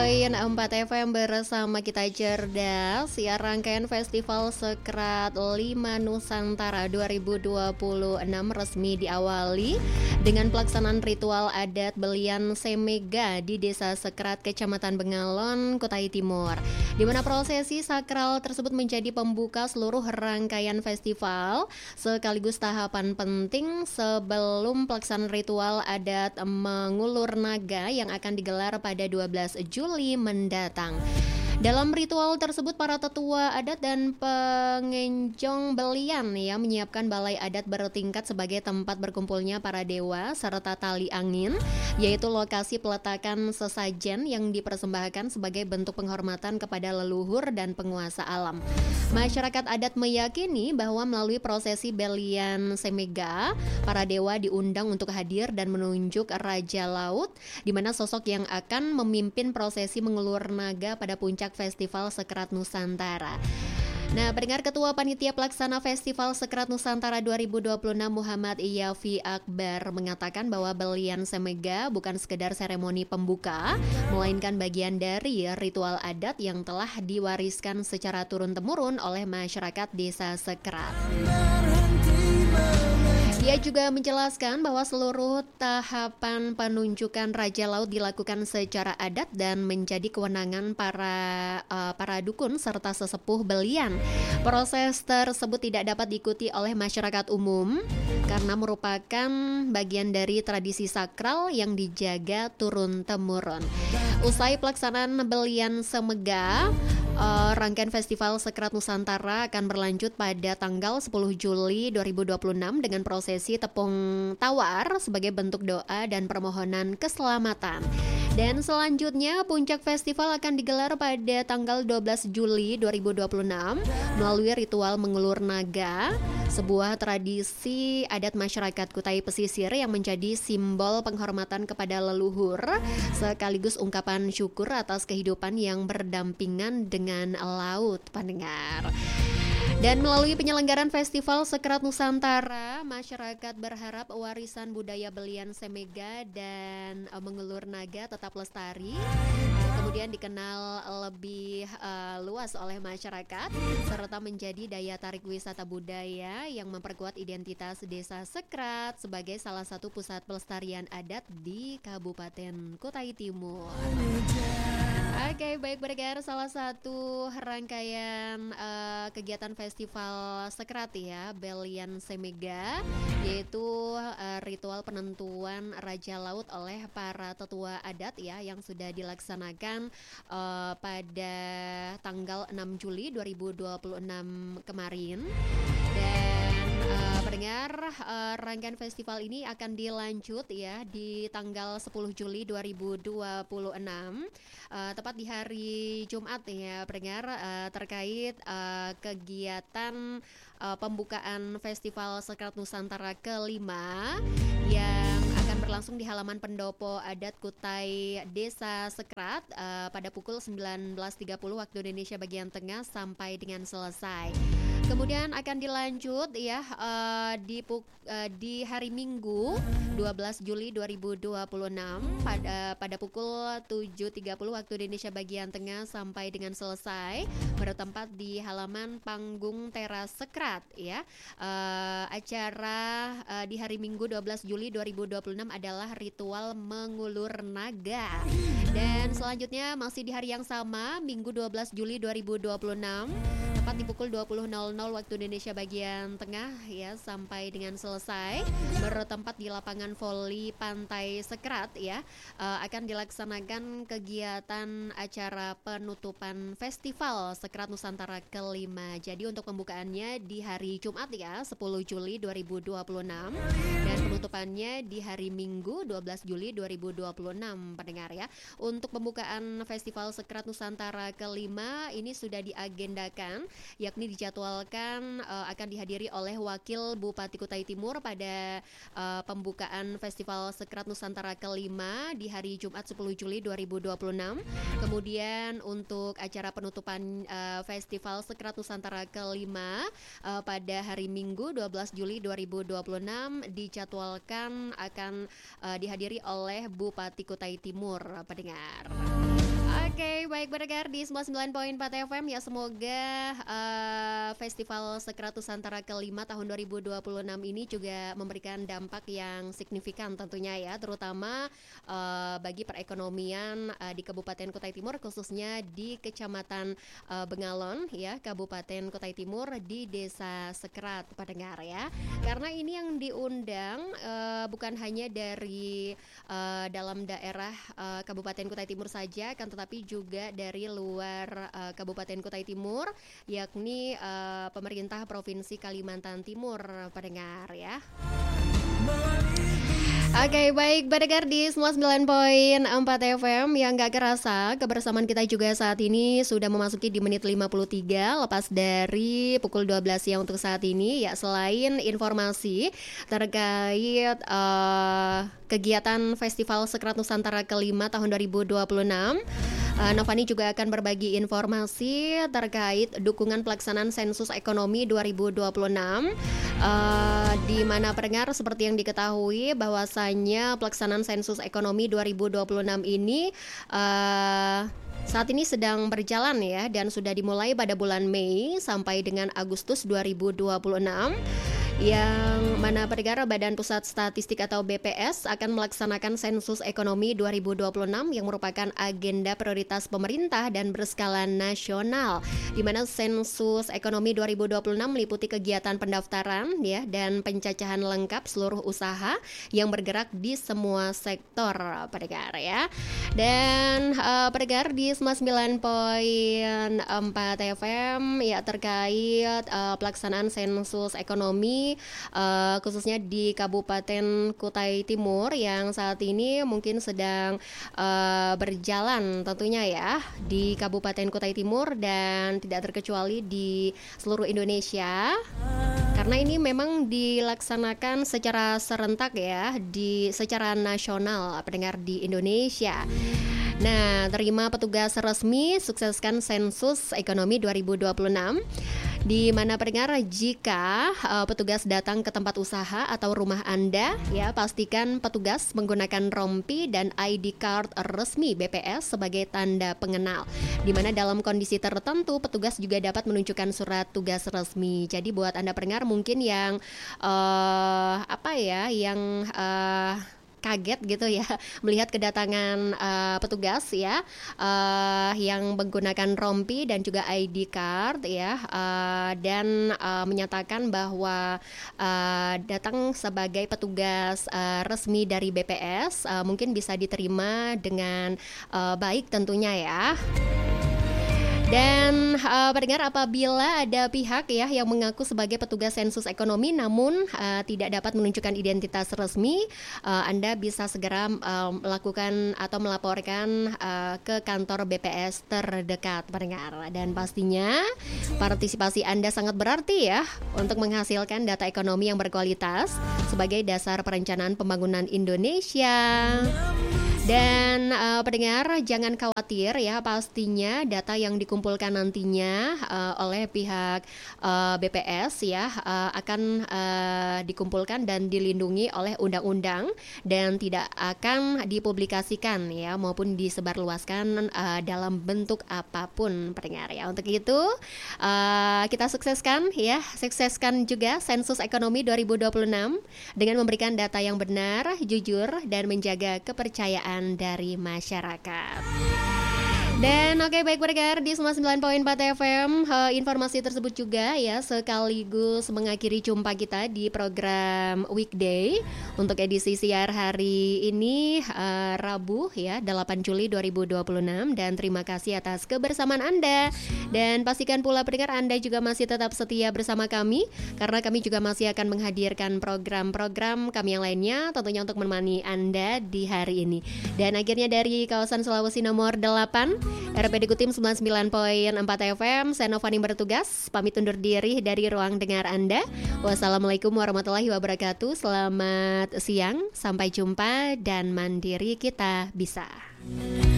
101,4 FM bersama kita cerdas. Ya, rangkaian Festival Sekrat 5 Nusantara 2026 resmi diawali dengan pelaksanaan ritual adat belian semega di Desa Sekrat, Kecamatan Bengalon, Kutai Timur, di mana prosesi sakral tersebut menjadi pembuka seluruh rangkaian festival sekaligus tahapan penting sebelum pelaksanaan ritual adat mengulur naga yang akan digelar pada 12 Juli mendatang. Dalam ritual tersebut, para tetua adat dan pengenjong belian menyiapkan balai adat bertingkat sebagai tempat berkumpulnya para dewa serta tali angin, yaitu lokasi peletakan sesajen yang dipersembahkan sebagai bentuk penghormatan kepada leluhur dan penguasa alam. Masyarakat adat meyakini bahwa melalui prosesi belian semega, para dewa diundang untuk hadir dan menunjuk Raja Laut, di mana sosok yang akan memimpin prosesi mengulur naga pada puncak Festival Sekrat Nusantara. Nah, pendengar, Ketua Panitia Pelaksana Festival Sekrat Nusantara 2026 Muhammad Yafi Akbar mengatakan bahwa belian semega bukan sekedar seremoni pembuka, melainkan bagian dari ritual adat yang telah diwariskan secara turun-temurun oleh masyarakat Desa Sekrat. Dia juga menjelaskan bahwa seluruh tahapan penunjukan Raja Laut dilakukan secara adat dan menjadi kewenangan para dukun serta sesepuh belian. Proses tersebut tidak dapat diikuti oleh masyarakat umum karena merupakan bagian dari tradisi sakral yang dijaga turun-temurun. Usai pelaksanaan belian semega, rangkaian Festival Sekrat Nusantara akan berlanjut pada tanggal 10 Juli 2026 dengan prosesi tepung tawar sebagai bentuk doa dan permohonan keselamatan. Dan selanjutnya puncak festival akan digelar pada tanggal 12 Juli 2026 melalui ritual mengulur naga, sebuah tradisi adat masyarakat Kutai Pesisir yang menjadi simbol penghormatan kepada leluhur sekaligus ungkapan syukur atas kehidupan yang berdampingan dengan laut, pendengar. Dan melalui penyelenggaraan Festival Sekrat Nusantara, masyarakat berharap warisan budaya belian semega dan mengulur naga tetap lestari, kemudian dikenal lebih luas oleh masyarakat, serta menjadi daya tarik wisata budaya yang memperkuat identitas Desa Sekrat sebagai salah satu pusat pelestarian adat di Kabupaten Kutai Timur. Oke, baik pendengar, salah satu rangkaian kegiatan Festival Sekrat belian semega, yaitu ritual penentuan Raja Laut oleh para tetua adat yang sudah dilaksanakan pada tanggal 6 Juli 2026 kemarin. Dan pendengar, rangkaian festival ini akan dilanjut di tanggal 10 Juli 2026, tepat di hari Jumat pendengar, terkait kegiatan pembukaan Festival Sekrat Nusantara kelima yang akan berlangsung di halaman pendopo adat Kutai Desa Sekrat pada pukul 19.30 waktu Indonesia bagian tengah sampai dengan selesai. Kemudian akan dilanjut di hari Minggu 12 Juli 2026 pada pukul 7.30 waktu Indonesia bagian tengah sampai dengan selesai, bertempat di halaman panggung teras Sekrat acara di hari Minggu 12 Juli 2026 adalah ritual mengulur naga. Dan selanjutnya masih di hari yang sama, Minggu 12 Juli 2026, tepat di pukul 20.00 waktu Indonesia bagian tengah sampai dengan selesai, bertempat di lapangan voli Pantai Sekrat akan dilaksanakan kegiatan acara penutupan Festival Sekrat Nusantara kelima. Jadi untuk pembukaannya di hari Jumat 10 Juli 2026 dan penutupannya di hari Minggu 12 Juli 2026 pendengar Untuk pembukaan Festival Sekrat Nusantara kelima ini sudah diagendakan, yakni dijadwalkan akan dihadiri oleh Wakil Bupati Kutai Timur pada pembukaan Festival Sekrat Nusantara kelima di hari Jumat 10 Juli 2026. Kemudian untuk acara penutupan Festival Sekrat Nusantara kelima pada hari Minggu 12 Juli 2026 dijadwalkan akan dihadiri oleh Bupati Kutai Timur pendengar. Oke, baik pendengar di 99.4 FM ya, semoga Festival Sekerat Nusantara kelima tahun 2026 ini juga memberikan dampak yang signifikan tentunya ya, terutama bagi perekonomian di Kabupaten Kutai Timur, khususnya di Kecamatan Bengalon ya, Kabupaten Kutai Timur di Desa Sekerat pendengar ya. Karena ini yang diundang bukan hanya dari dalam daerah Kabupaten Kutai Timur saja, kan tetapi juga dari luar Kabupaten Kutai Timur, yakni pemerintah Provinsi Kalimantan Timur pendengar ya. Oke, baik pendengar di semua 9.4 FM yang gak kerasa, kebersamaan kita juga saat ini sudah memasuki di menit 53 lepas dari pukul 12 siang untuk saat ini ya. Selain informasi terkait kegiatan Festival Sekerat Nusantara kelima tahun 2026, Novani juga akan berbagi informasi terkait dukungan pelaksanaan sensus ekonomi 2026, di mana pendengar seperti yang diketahui bahwasanya pelaksanaan sensus ekonomi 2026 ini saat ini sedang berjalan ya, dan sudah dimulai pada bulan Mei sampai dengan Agustus 2026. Yang mana pendengar Badan Pusat Statistik atau BPS akan melaksanakan sensus ekonomi 2026 yang merupakan agenda prioritas pemerintah dan berskala nasional, di mana sensus ekonomi 2026 meliputi kegiatan pendaftaran ya dan pencacahan lengkap seluruh usaha yang bergerak di semua sektor pendengar ya. Dan pendengar di 99.4 FM ya, terkait pelaksanaan sensus ekonomi khususnya di Kabupaten Kutai Timur yang saat ini mungkin sedang berjalan tentunya ya di Kabupaten Kutai Timur dan tidak terkecuali di seluruh Indonesia, karena ini memang dilaksanakan secara serentak ya, secara nasional pendengar di Indonesia. Nah, terima petugas resmi, sukseskan sensus ekonomi 2026, di mana pendengar jika petugas datang ke tempat usaha atau rumah Anda ya, pastikan petugas menggunakan rompi dan ID card resmi BPS sebagai tanda pengenal, di mana dalam kondisi tertentu petugas juga dapat menunjukkan surat tugas resmi. Jadi buat Anda pendengar mungkin yang kaget gitu ya melihat kedatangan petugas ya yang menggunakan rompi dan juga ID card ya, dan menyatakan bahwa datang sebagai petugas resmi dari BPS, mungkin bisa diterima dengan baik tentunya ya. Dan pendengar, apabila ada pihak ya yang mengaku sebagai petugas sensus ekonomi namun tidak dapat menunjukkan identitas resmi, Anda bisa segera melakukan atau melaporkan ke kantor BPS terdekat pendengar. Dan pastinya partisipasi Anda sangat berarti ya untuk menghasilkan data ekonomi yang berkualitas sebagai dasar perencanaan pembangunan Indonesia. Dan pendengar jangan khawatir ya, pastinya data yang dikumpulkan nantinya oleh pihak BPS ya akan dikumpulkan dan dilindungi oleh undang-undang dan tidak akan dipublikasikan ya maupun disebarluaskan dalam bentuk apapun pendengar ya. Untuk itu kita sukseskan juga sensus ekonomi 2026 dengan memberikan data yang benar, jujur, dan menjaga kepercayaan dari masyarakat. Dan oke, baik pendengar di 99.4 FM, informasi tersebut juga ya sekaligus mengakhiri jumpa kita di program Weekday untuk edisi siar hari ini, Rabu ya 8 Juli 2026. Dan terima kasih atas kebersamaan Anda, dan pastikan pula pendengar Anda juga masih tetap setia bersama kami, karena kami juga masih akan menghadirkan program-program kami yang lainnya tentunya untuk menemani Anda di hari ini. Dan akhirnya dari kawasan Sulawesi nomor 8 RPD Kutim 99.4 FM, saya Novani bertugas pamit undur diri dari ruang dengar Anda. Wassalamualaikum warahmatullahi wabarakatuh. Selamat siang, sampai jumpa, dan mandiri kita bisa.